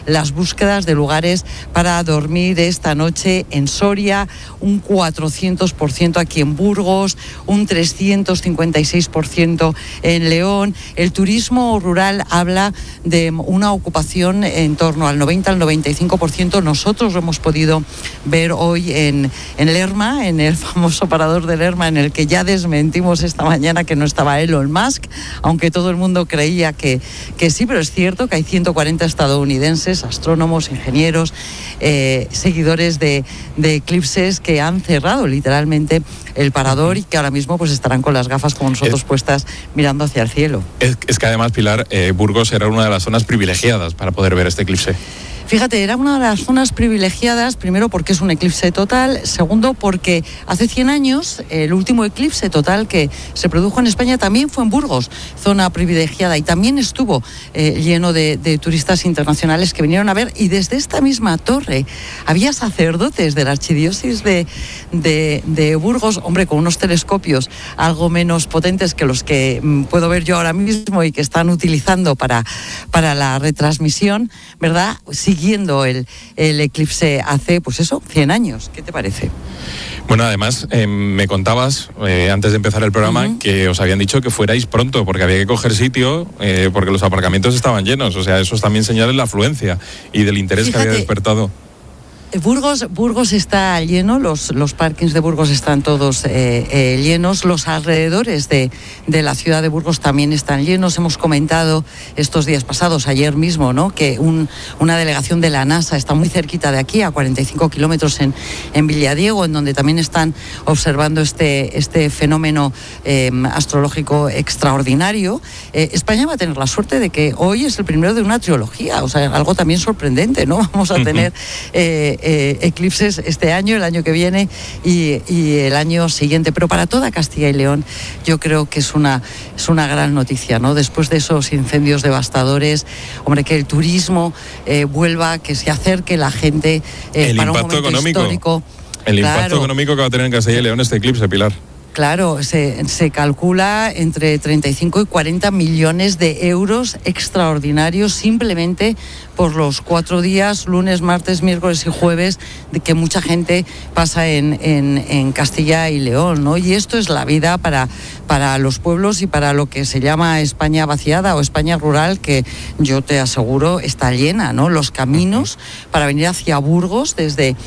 las búsquedas de lugares para dormir esta noche en Soria, un 400% aquí en Burgos, un 356% en León. El turismo rural habla de una ocupación en torno al 90 al 95%. Nosotros lo hemos podido ver hoy en Lerma, en el famoso parador de Lerma, en el que ya desmentimos esta mañana que no estaba Elon Musk, aunque todo el mundo creía que sí, pero es cierto que hay 140 estadounidenses, astrónomos, ingenieros, seguidores de eclipses que han cerrado literalmente el parador y que ahora mismo pues estarán con las gafas como nosotros puestas mirando hacia el cielo. Es que además, Pilar, Burgos era una de las zonas privilegiadas para poder ver este eclipse. Fíjate, era una de las zonas privilegiadas, primero porque es un eclipse total, segundo porque hace 100 años el último eclipse total que se produjo en España también fue en Burgos, zona privilegiada, y también estuvo lleno de turistas internacionales que vinieron a ver, y desde esta misma torre había sacerdotes de la archidiócesis de Burgos, hombre, con unos telescopios algo menos potentes que los que puedo ver yo ahora mismo y que están utilizando para la retransmisión, ¿verdad? Siguiendo el eclipse hace, pues eso, 100 años. ¿Qué te parece? Bueno, además, me contabas, antes de empezar el programa, que os habían dicho que fuerais pronto, porque había que coger sitio, porque los aparcamientos estaban llenos. O sea, eso es también señal de la afluencia y del interés que había despertado. Burgos está lleno, los parkings de Burgos están todos llenos, los alrededores de la ciudad de Burgos también están llenos. Hemos comentado estos días pasados, ayer mismo, ¿no?, que una delegación de la NASA está muy cerquita de aquí, a 45 kilómetros en Villadiego, en donde también están observando este fenómeno astrológico extraordinario. España va a tener la suerte de que hoy es el primero de una trilogía, o sea, algo también sorprendente, ¿no? Vamos a tener eclipses este año, el año que viene y el año siguiente, pero para toda Castilla y León yo creo que es una gran noticia, ¿no? Después de esos incendios devastadores, hombre, que el turismo vuelva, que se acerque la gente para un momento histórico. El impacto económico que va a tener en Castilla y León este eclipse, Pilar. Claro, se calcula entre 35 y 40 millones de euros extraordinarios simplemente por los 4 días, lunes, martes, miércoles y jueves, de que mucha gente pasa en Castilla y León, ¿no? Y esto es la vida para los pueblos y para lo que se llama España vaciada o España rural, que yo te aseguro está llena, ¿no? Los caminos para venir hacia Burgos desde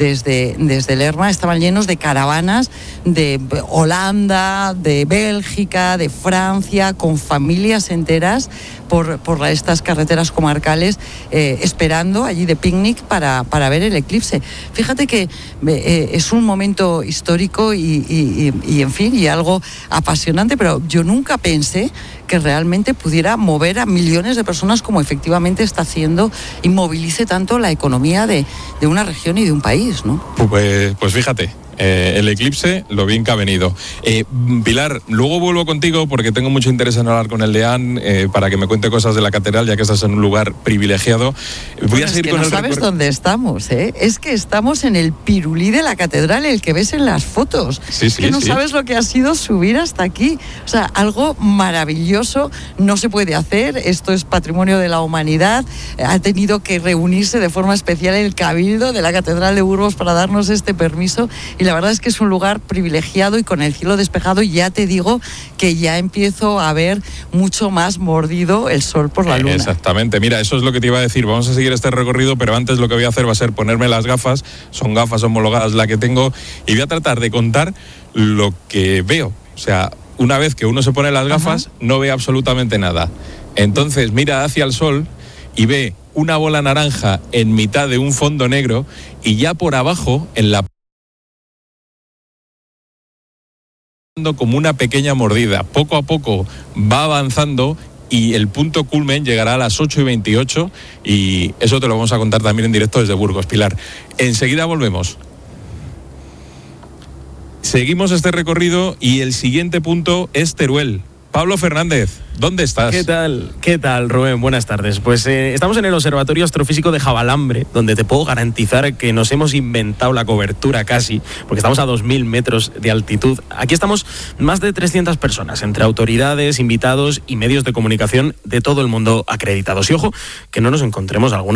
Lerma estaban llenos de caravanas de Holanda, de Bélgica, de Francia, con familias enteras por estas carreteras comarcales, esperando allí de picnic para ver el eclipse. Fíjate que es un momento histórico y en fin, y algo apasionante, pero yo nunca pensé que realmente pudiera mover a millones de personas como efectivamente está haciendo y movilice tanto la economía de una región y de un país, ¿no? Pues fíjate, el eclipse, lo bien que ha venido. Pilar, luego vuelvo contigo porque tengo mucho interés en hablar con el deán para que me cuente cosas de la catedral, ya que estás en un lugar privilegiado. Voy a seguir con el no sabes dónde estamos, ¿eh? Es que estamos en el pirulí de la catedral, el que ves en las fotos. Sí, que no sabes lo que ha sido subir hasta aquí. O sea, algo maravilloso, no se puede hacer, esto es patrimonio de la humanidad. Ha tenido que reunirse de forma especial el Cabildo de la Catedral de Burgos para darnos este permiso, y la verdad es que es un lugar privilegiado y con el cielo despejado. Y ya te digo que ya empiezo a ver mucho más mordido el sol por la luna. Exactamente, mira, eso es lo que te iba a decir. Vamos a seguir este recorrido, pero antes lo que voy a hacer va a ser ponerme las gafas. Son gafas homologadas la que tengo, y voy a tratar de contar lo que veo. O sea, una vez que uno se pone las gafas, no ve absolutamente nada. Entonces mira hacia el sol y ve una bola naranja en mitad de un fondo negro, y ya por abajo, en la como una pequeña mordida. Poco a poco va avanzando y el punto culmen llegará a las 8:28, y eso te lo vamos a contar también en directo desde Burgos, Pilar. Enseguida volvemos. Seguimos este recorrido y el siguiente punto es Teruel. Pablo Fernández, ¿dónde estás? ¿Qué tal, Rubén? Buenas tardes. Pues estamos en el Observatorio Astrofísico de Javalambre, donde te puedo garantizar que nos hemos inventado la cobertura casi, porque estamos a 2.000 metros de altitud. Aquí estamos más de 300 personas, entre autoridades, invitados y medios de comunicación de todo el mundo acreditados. Y ojo, que no nos encontremos alguna